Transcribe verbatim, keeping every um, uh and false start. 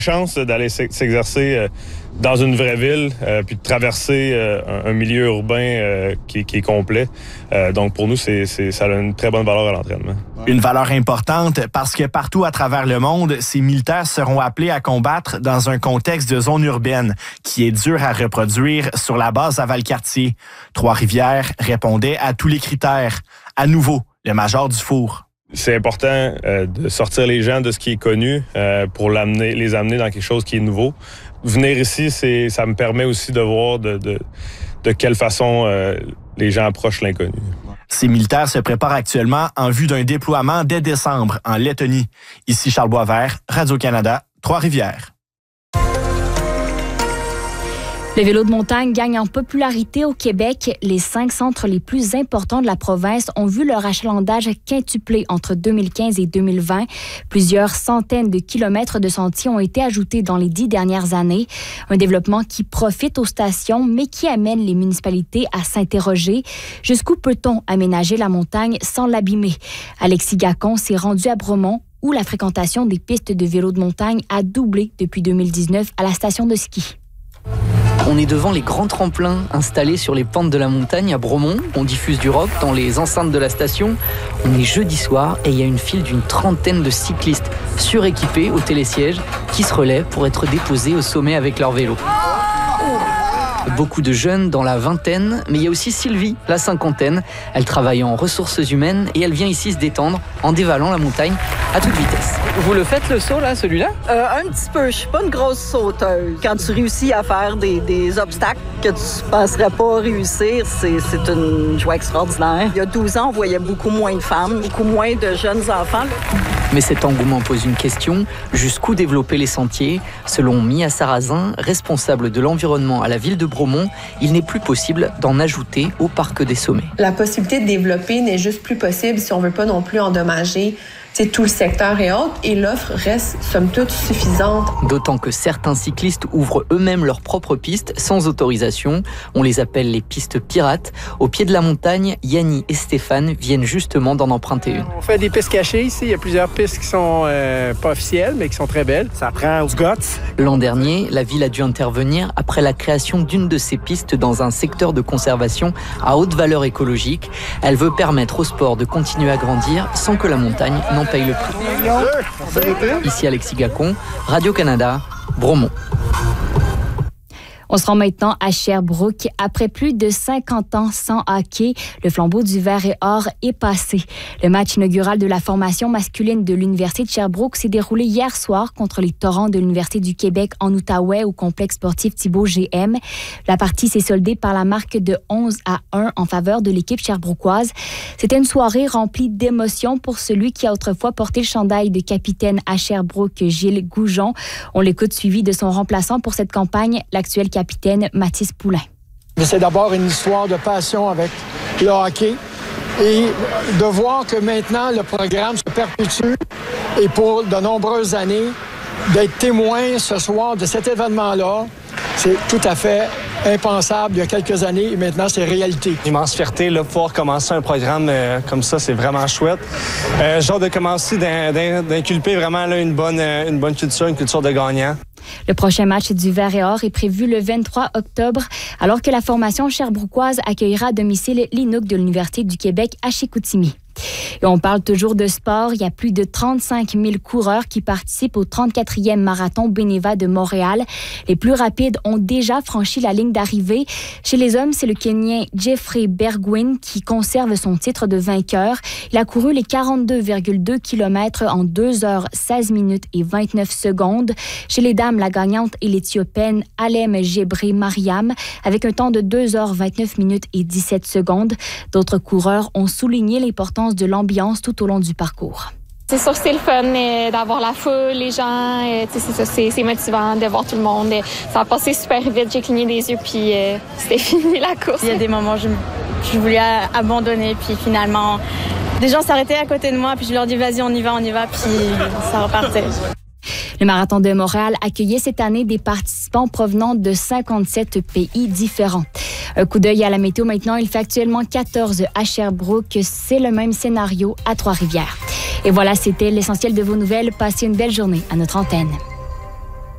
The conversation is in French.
Chance d'aller s'exercer dans une vraie ville, euh, puis de traverser euh, un milieu urbain euh, qui, qui est complet. Euh, donc pour nous, c'est, c'est, ça a une très bonne valeur à l'entraînement. Une valeur importante parce que partout à travers le monde, ces militaires seront appelés à combattre dans un contexte de zone urbaine qui est dur à reproduire sur la base à Valcartier. Trois-Rivières répondait à tous les critères. À nouveau, le major Dufour. C'est important euh, de sortir les gens de ce qui est connu euh, pour l'amener, les amener dans quelque chose qui est nouveau. Venir ici, c'est, ça me permet aussi de voir de, de, de quelle façon euh, les gens approchent l'inconnu. Ces militaires se préparent actuellement en vue d'un déploiement dès décembre en Lettonie. Ici Charles Boisvert, Radio-Canada, Trois-Rivières. Le vélo de montagne gagne en popularité au Québec. Les cinq centres les plus importants de la province ont vu leur achalandage quintupler entre deux mille quinze et deux mille vingt. Plusieurs centaines de kilomètres de sentiers ont été ajoutés dans les dix dernières années. Un développement qui profite aux stations, mais qui amène les municipalités à s'interroger. Jusqu'où peut-on aménager la montagne sans l'abîmer? Alexis Gacon s'est rendu à Bromont, où la fréquentation des pistes de vélo de montagne a doublé depuis deux mille dix-neuf à la station de ski. On est devant les grands tremplins installés sur les pentes de la montagne à Bromont. On diffuse du rock dans les enceintes de la station. On est jeudi soir et il y a une file d'une trentaine de cyclistes suréquipés au télésiège qui se relaient pour être déposés au sommet avec leur vélo. Beaucoup de jeunes dans la vingtaine, mais il y a aussi Sylvie, la cinquantaine. Elle travaille en ressources humaines et elle vient ici se détendre en dévalant la montagne à toute vitesse. Vous le faites le saut là, celui-là? Euh, un petit peu, je suis pas une grosse sauteuse. Quand tu réussis à faire des, des obstacles que tu penserais pas réussir, c'est, c'est une joie extraordinaire. Il y a douze ans, on voyait beaucoup moins de femmes, beaucoup moins de jeunes enfants. Mais cet engouement pose une question, jusqu'où développer les sentiers? Selon Mia Sarrazin, responsable de l'environnement à la ville de Bromont, il n'est plus possible d'en ajouter au parc des sommets. La possibilité de développer n'est juste plus possible si on ne veut pas non plus endommager tout le secteur et autres, et l'offre reste, somme toute, suffisante. D'autant que certains cyclistes ouvrent eux-mêmes leurs propres pistes sans autorisation. On les appelle les pistes pirates. Au pied de la montagne, Yanni et Stéphane viennent justement d'en emprunter une. On fait des pistes cachées ici. Il y a plusieurs pistes qui sont euh, pas officielles, mais qui sont très belles. Ça prend du guts. L'an dernier, la ville a dû intervenir après la création d'une de ces pistes dans un secteur de conservation à haute valeur écologique. Elle veut permettre au sport de continuer à grandir sans que la montagne n'en paye le prix. Ici Alexis Gacon, Radio-Canada, Bromont. On se rend maintenant à Sherbrooke. Après plus de cinquante ans sans hockey, le flambeau du vert et or est passé. Le match inaugural de la formation masculine de l'Université de Sherbrooke s'est déroulé hier soir contre les Torrents de l'Université du Québec en Outaouais au complexe sportif Thibault G M. La partie s'est soldée par la marque de onze à un en faveur de l'équipe sherbrookoise. C'était une soirée remplie d'émotions pour celui qui a autrefois porté le chandail de capitaine à Sherbrooke, Gilles Goujon. On l'écoute suivi de son remplaçant pour cette campagne, l'actuel capitaine capitaine Mathis Poulain. C'est d'abord une histoire de passion avec le hockey et de voir que maintenant le programme se perpétue et pour de nombreuses années, d'être témoin ce soir de cet événement-là, c'est tout à fait impensable il y a quelques années et maintenant c'est réalité. Immense fierté de pouvoir commencer un programme euh, comme ça, c'est vraiment chouette. Euh, j'ai hâte de commencer d'inculper vraiment là, une, bonne, une bonne culture, une culture de gagnant. Le prochain match du Vert et Or est prévu le vingt-trois octobre, alors que la formation sherbrookoise accueillera à domicile l'I N O C de l'Université du Québec à Chicoutimi. Et on parle toujours de sport. Il y a plus de trente-cinq mille coureurs qui participent au trente-quatrième marathon Beneva de Montréal. Les plus rapides ont déjà franchi la ligne d'arrivée. Chez les hommes, c'est le Kenyan Jeffrey Bergwijn qui conserve son titre de vainqueur. Il a couru les quarante-deux virgule deux kilomètres en deux heures seize minutes et vingt-neuf secondes. Chez les dames, la gagnante est l'Éthiopienne Alem Gebré Mariam avec un temps de deux heures vingt-neuf minutes et dix-sept secondes. D'autres coureurs ont souligné l'importance de l'ambiance tout au long du parcours. C'est sûr que c'est le fun euh, d'avoir la foule, les gens, euh, c'est, ça, c'est, c'est motivant de voir tout le monde. Euh, ça a passé super vite, j'ai cligné des yeux puis euh, c'était fini la course. Il y a des moments où je, je voulais abandonner puis finalement des gens s'arrêtaient à côté de moi puis je leur dis vas-y on y va, on y va puis ça repartait. Le Marathon de Montréal accueillait cette année des participants provenant de cinquante-sept pays différents. Un coup d'œil à la météo maintenant, il fait actuellement quatorze à Sherbrooke. C'est le même scénario à Trois-Rivières. Et voilà, c'était l'essentiel de vos nouvelles. Passez une belle journée à notre antenne.